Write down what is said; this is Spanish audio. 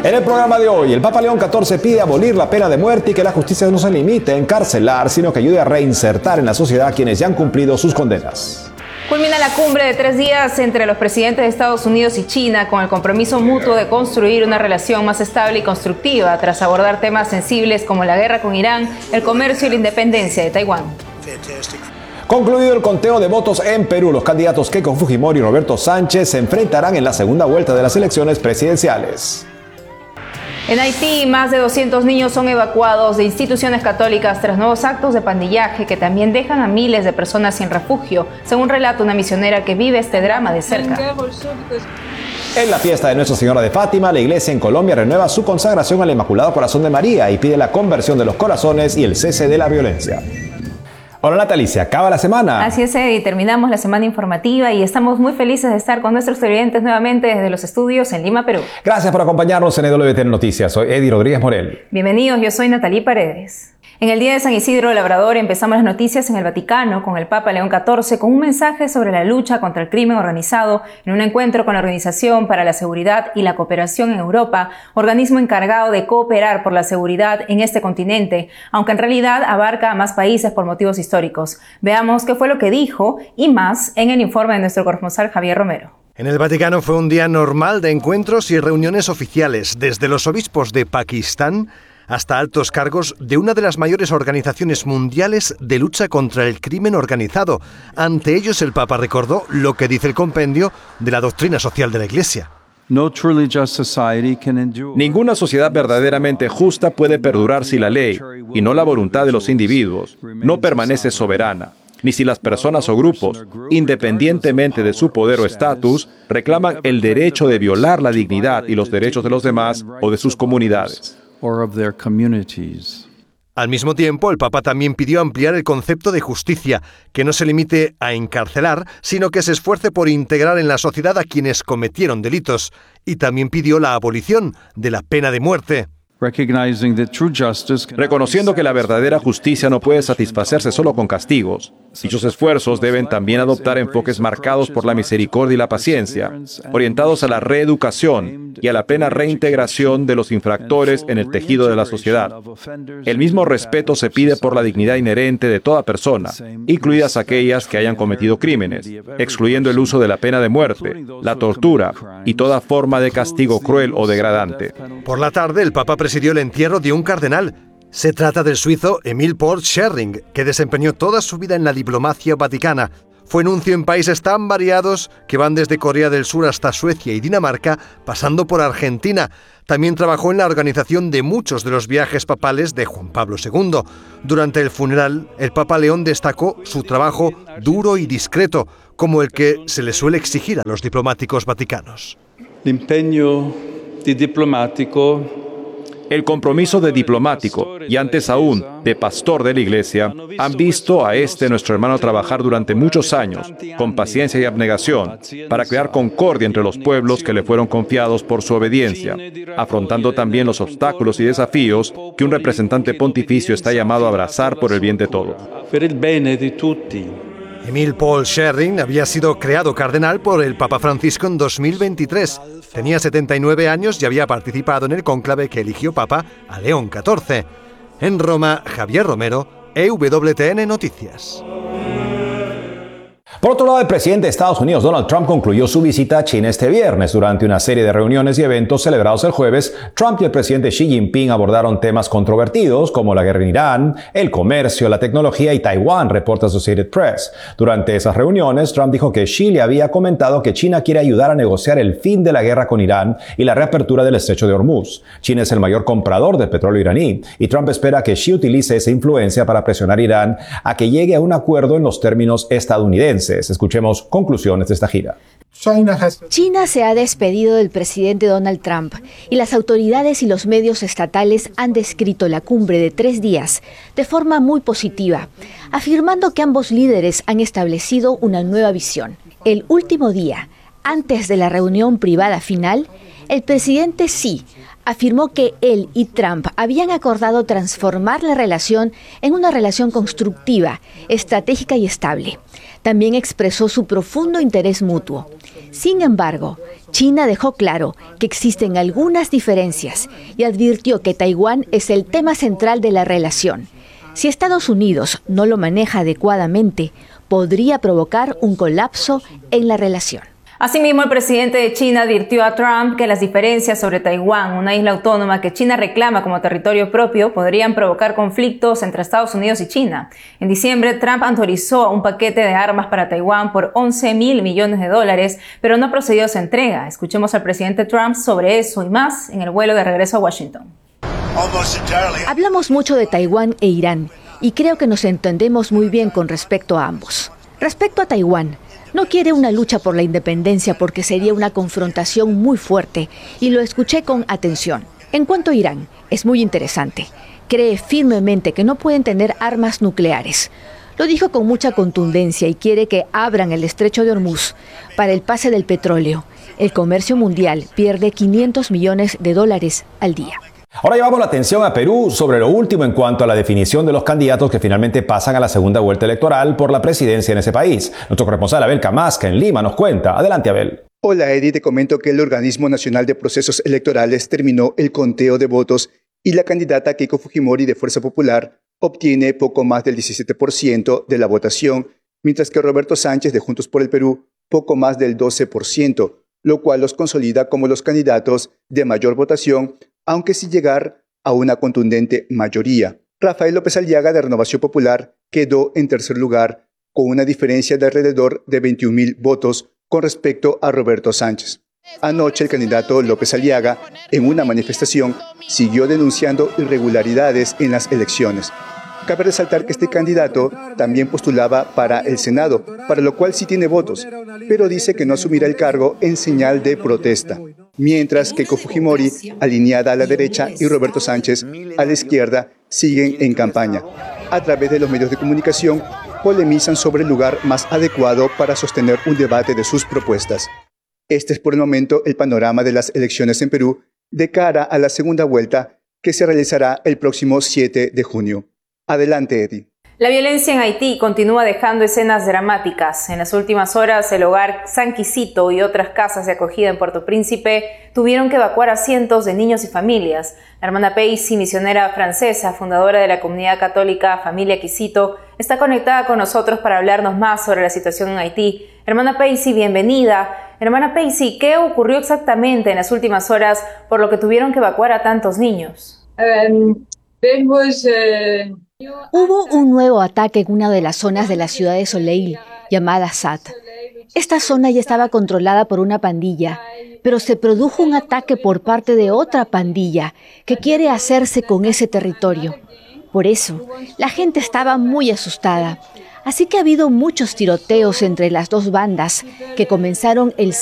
En el programa de hoy, el Papa León XIV pide abolir la pena de muerte y que la justicia no se limite a encarcelar, sino que ayude a reinsertar en la sociedad a quienes ya han cumplido sus condenas. Culmina la cumbre de 3 días entre los presidentes de Estados Unidos y China con el compromiso mutuo de construir una relación más estable y constructiva tras abordar temas sensibles como la guerra con Irán, el comercio y la independencia de Taiwán. Concluido el conteo de votos en Perú, los candidatos Keiko Fujimori y Roberto Sánchez se enfrentarán en la segunda vuelta de las elecciones presidenciales. En Haití, más de 200 niños son evacuados de instituciones católicas tras nuevos actos de pandillaje que también dejan a miles de personas sin refugio, según relata una misionera que vive este drama de cerca. En la fiesta de Nuestra Señora de Fátima, la iglesia en Colombia renueva su consagración al Inmaculado Corazón de María y pide la conversión de los corazones y el cese de la violencia. Hola Natalie, se acaba la semana. Así es, Eddie, terminamos la semana informativa y estamos muy felices de estar con nuestros televidentes nuevamente desde los estudios en Lima, Perú. Gracias por acompañarnos en EWTN Noticias. Soy Eddie Rodríguez Morel. Bienvenidos, yo soy Natalie Paredes. En el Día de San Isidro Labrador empezamos las noticias en el Vaticano con el Papa León XIV con un mensaje sobre la lucha contra el crimen organizado en un encuentro con la Organización para la Seguridad y la Cooperación en Europa, organismo encargado de cooperar por la seguridad en este continente, aunque en realidad abarca a más países por motivos históricos. Veamos qué fue lo que dijo y más en el informe de nuestro corresponsal Javier Romero. En el Vaticano fue un día normal de encuentros y reuniones oficiales, desde los obispos de Pakistán hasta altos cargos de una de las mayores organizaciones mundiales de lucha contra el crimen organizado. Ante ellos, el Papa recordó lo que dice el compendio de la doctrina social de la Iglesia. Ninguna sociedad verdaderamente justa puede perdurar si la ley, y no la voluntad de los individuos, no permanece soberana, ni si las personas o grupos, independientemente de su poder o estatus, reclaman el derecho de violar la dignidad y los derechos de los demás o de sus comunidades. Al mismo tiempo, el Papa también pidió ampliar el concepto de justicia, que no se limite a encarcelar, sino que se esfuerce por integrar en la sociedad a quienes cometieron delitos, y también pidió la abolición de la pena de muerte. Reconociendo que la verdadera justicia no puede satisfacerse solo con castigos, dichos esfuerzos deben también adoptar enfoques marcados por la misericordia y la paciencia, orientados a la reeducación y a la plena reintegración de los infractores en el tejido de la sociedad. El mismo respeto se pide por la dignidad inherente de toda persona, incluidas aquellas que hayan cometido crímenes, excluyendo el uso de la pena de muerte, la tortura y toda forma de castigo cruel o degradante. Por la tarde, el Papa presidió el entierro de un cardenal. Se trata del suizo Emil Paul Schering, que desempeñó toda su vida en la diplomacia vaticana. Fue nuncio en países tan variados que van desde Corea del Sur hasta Suecia y Dinamarca, pasando por Argentina. También trabajó en la organización de muchos de los viajes papales de Juan Pablo II. Durante el funeral, el Papa León destacó su trabajo duro y discreto, como el que se le suele exigir a los diplomáticos vaticanos. El compromiso de diplomático y antes aún de pastor de la Iglesia han visto a nuestro hermano trabajar durante muchos años con paciencia y abnegación para crear concordia entre los pueblos que le fueron confiados por su obediencia, afrontando también los obstáculos y desafíos que un representante pontificio está llamado a abrazar por el bien de todos. Emil Paul Schering había sido creado cardenal por el Papa Francisco en 2023. Tenía 79 años y había participado en el cónclave que eligió Papa a León XIV. En Roma, Javier Romero, EWTN Noticias. Por otro lado, el presidente de Estados Unidos, Donald Trump, concluyó su visita a China este viernes. Durante una serie de reuniones y eventos celebrados el jueves, Trump y el presidente Xi Jinping abordaron temas controvertidos como la guerra en Irán, el comercio, la tecnología y Taiwán, reporta Associated Press. Durante esas reuniones, Trump dijo que Xi le había comentado que China quiere ayudar a negociar el fin de la guerra con Irán y la reapertura del estrecho de Hormuz. China es el mayor comprador de petróleo iraní y Trump espera que Xi utilice esa influencia para presionar a Irán a que llegue a un acuerdo en los términos estadounidenses. Escuchemos conclusiones de esta gira. China se ha despedido del presidente Donald Trump y las autoridades y los medios estatales han descrito la cumbre de 3 días de forma muy positiva, afirmando que ambos líderes han establecido una nueva visión. El último día, antes de la reunión privada final, el presidente Xi afirmó que él y Trump habían acordado transformar la relación en una relación constructiva, estratégica y estable. También expresó su profundo interés mutuo. Sin embargo, China dejó claro que existen algunas diferencias y advirtió que Taiwán es el tema central de la relación. Si Estados Unidos no lo maneja adecuadamente, podría provocar un colapso en la relación. Asimismo, el presidente de China advirtió a Trump que las diferencias sobre Taiwán, una isla autónoma que China reclama como territorio propio, podrían provocar conflictos entre Estados Unidos y China. En diciembre, Trump autorizó un paquete de armas para Taiwán por $11.000 millones, pero no procedió a su entrega. Escuchemos al presidente Trump sobre eso y más en el vuelo de regreso a Washington. Hablamos mucho de Taiwán e Irán y creo que nos entendemos muy bien con respecto a ambos. Respecto a Taiwán, no quiere una lucha por la independencia porque sería una confrontación muy fuerte y lo escuché con atención. En cuanto a Irán, es muy interesante. Cree firmemente que no pueden tener armas nucleares. Lo dijo con mucha contundencia y quiere que abran el estrecho de Hormuz para el pase del petróleo. El comercio mundial pierde $500 millones al día. Ahora llevamos la atención a Perú sobre lo último en cuanto a la definición de los candidatos que finalmente pasan a la segunda vuelta electoral por la presidencia en ese país. Nuestro corresponsal Abel Camasca en Lima nos cuenta. Adelante, Abel. Hola, Eddie. Te comento que el Organismo Nacional de Procesos Electorales terminó el conteo de votos y la candidata Keiko Fujimori de Fuerza Popular obtiene poco más del 17% de la votación, mientras que Roberto Sánchez de Juntos por el Perú poco más del 12%, lo cual los consolida como los candidatos de mayor votación, aunque sin llegar a una contundente mayoría. Rafael López Aliaga de Renovación Popular quedó en tercer lugar con una diferencia de alrededor de 21.000 votos con respecto a Roberto Sánchez. Anoche el candidato López Aliaga, en una manifestación, siguió denunciando irregularidades en las elecciones. Cabe resaltar que este candidato también postulaba para el Senado, para lo cual sí tiene votos, pero dice que no asumirá el cargo en señal de protesta. Mientras que Keiko Fujimori, alineada a la derecha, y Roberto Sánchez, a la izquierda, siguen en campaña. A través de los medios de comunicación, polemizan sobre el lugar más adecuado para sostener un debate de sus propuestas. Este es por el momento el panorama de las elecciones en Perú de cara a la segunda vuelta que se realizará el próximo 7 de junio. Adelante, Eddie. La violencia en Haití continúa dejando escenas dramáticas. En las últimas horas, el hogar San Quisito y otras casas de acogida en Puerto Príncipe tuvieron que evacuar a cientos de niños y familias. La hermana Paisy, misionera francesa, fundadora de la comunidad católica Familia Quisito, está conectada con nosotros para hablarnos más sobre la situación en Haití. Hermana Paisy, bienvenida. Hermana Paisy, ¿qué ocurrió exactamente en las últimas horas por lo que tuvieron que evacuar a tantos niños? Hubo un nuevo ataque en una de las zonas de la ciudad de Soleil, llamada Sat. Esta zona ya estaba controlada por una pandilla, pero se produjo un ataque por parte de otra pandilla que quiere hacerse con ese territorio. Por eso, la gente estaba muy asustada. Así que ha habido muchos tiroteos entre las dos bandas que comenzaron el